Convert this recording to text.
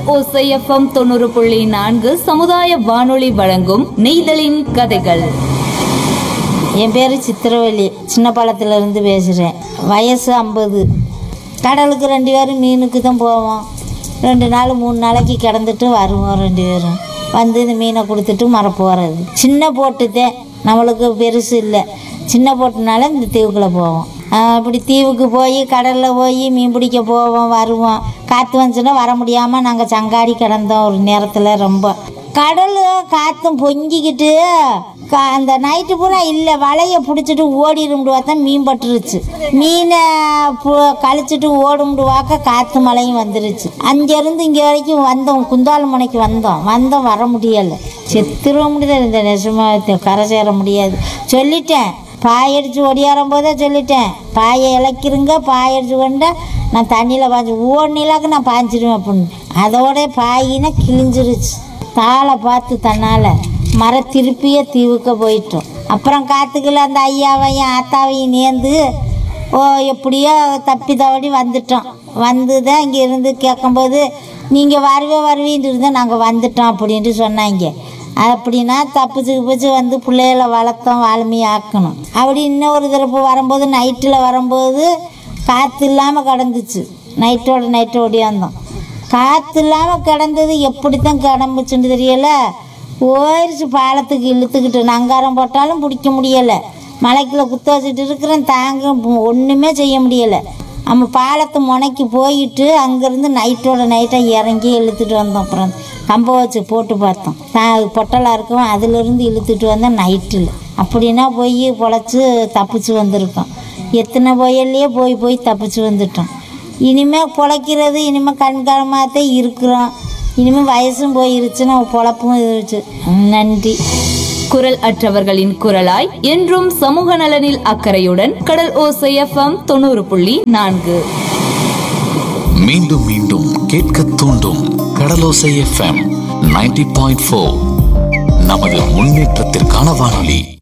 ஓசை எஃப்எம் 90.4 சமுதாய வானொலி வழங்கும் நெய்தலின் கதைகள். என் பேர் சித்திரவள்ளி, சின்ன பாலத்துல இருந்து பேசுகிறேன். வயசு 50. கடலுக்கு 2 பேரும் மீனுக்கு தான் போவோம். 2 நாள் 3 நாளைக்கு கிடந்துட்டு வருவோம். 2 பேரும் வந்து இந்த மீனை கொடுத்துட்டு போகிறது. சின்ன போட்டு தான், நம்மளுக்கு பெருசு இல்லை. சின்ன போட்டுனால இந்த தீவுக்குள்ளே போவோம். இப்படி தீவுக்கு போய் கடலில் போய் மீன் பிடிக்க போவோம், வருவோம். காற்று வந்துச்சுன்னா வர முடியாமல் நாங்கள் சங்காடி கிடந்தோம். ஒரு நேரத்தில் ரொம்ப கடல் காற்றும் பொங்கிக்கிட்டு அந்த நைட்டு பூரா இல்லை, வலையை பிடிச்சிட்டு ஓடிடும்டு பார்த்தா மீன் பட்டுருச்சு. மீனை கழிச்சிட்டு ஓடும்டு வாக்க காற்று மழையும் வந்துருச்சு. அங்கேருந்து இங்கே வரைக்கும் வந்தோம், குந்தாலம் முனைக்கு வந்தோம் வர முடியலை. செத்துருவ முடியல, இந்த நெசமாக கரை சேர முடியாது. சொல்லிட்டேன், பாயடிச்சு ஒடியாரும் போதே சொல்லிட்டேன், பாயை இழக்கிருங்க, பாயடிச்சு கொண்டா நான் தண்ணியில் பாய்ச்சி ஓடினாக்கு நான் பாய்ச்சிடுவேன் அப்படின்னு. அதோட பாயினா கிழிஞ்சிருச்சு. தாளை பார்த்து தன்னால் திருப்பியே தீவுக்க போயிட்டோம். அப்புறம் காற்றுக்குள்ள அந்த ஐயாவையும் ஆத்தாவையும் நேர்ந்து எப்படியோ தப்பி தவடி வந்துட்டோம். வந்து தான் இங்கே இருந்து கேட்கும்போது நீங்கள் வருவீன்ட்டு இருந்தால் நாங்கள் வந்துட்டோம் அப்படின்ட்டு சொன்னாங்க. அப்படின்னா தப்பிச்சு வந்து பிள்ளைகளை வளர்த்தோம், ஆக்கணும். அப்படி இன்னொரு தரப்பு வரும்போது நைட்டில் வரும்போது காற்று இல்லாமல் கிடந்துச்சு. நைட்டு ஓடியாந்தோம். காற்று இல்லாமல் கிடந்தது எப்படித்தான் கிடம்புச்சுன்னு தெரியலை. போயிடுச்சு, பாலத்துக்கு இழுத்துக்கிட்டு நங்காரம் போட்டாலும் பிடிக்க முடியலை. மலைக்குள்ள குத்த வச்சுட்டு இருக்கிறேன், தாங்க ஒன்றுமே செய்ய முடியலை. நம்ம பாலத்து முனைக்கு போயிட்டு அங்கேருந்து நைட்டாக இறங்கி இழுத்துட்டு வந்தோம். அப்புறம் கம்பை வச்சு போட்டு பார்த்தோம், பொட்டலாக இருக்கும், அதிலிருந்து இழுத்துட்டு வந்தோம் நைட்டில். அப்படின்னா போய் பொழைச்சி தப்பிச்சு வந்திருக்கோம். எத்தனை புயல்லையே போய் தப்பிச்சு வந்துட்டோம். இனிமேல் பொழைக்கிறது இனிமேல் கண்காலமாகத்தான் இருக்கிறோம். இனிமேல் வயசும் போயிருச்சுன்னா பொழப்பும் இருந்துச்சு. நன்றி. குரல் அற்றவர்களின் குரலாய் என்றும் சமூக நலனில் அக்கறையுடன் கடல் ஓசை எஃப்எம் 90.4. மீண்டும் மீண்டும் கேட்க தூண்டும் கடலோசை எஃப்எம் 90.4. நமது முன்னேற்றத்திற்கான வானொலி.